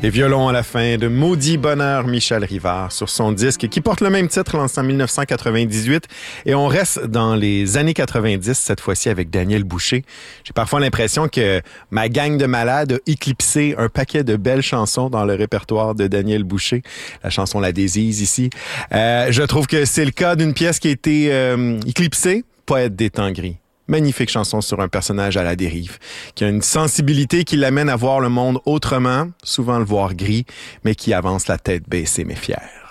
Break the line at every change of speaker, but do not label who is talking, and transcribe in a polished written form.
Et violon à la fin de Maudit Bonheur, Michel Rivard, sur son disque qui porte le même titre, lancé en 1998. Et on reste dans les années 90, cette fois-ci avec Daniel Boucher. J'ai parfois l'impression que ma gang de malades a éclipsé un paquet de belles chansons dans le répertoire de Daniel Boucher. La chanson La Désise ici. Je trouve que c'est le cas d'une pièce qui a été éclipsée, Poète des temps gris. Magnifique chanson sur un personnage à la dérive, qui a une sensibilité qui l'amène à voir le monde autrement, souvent le voir gris, mais qui avance la tête baissée mais fière.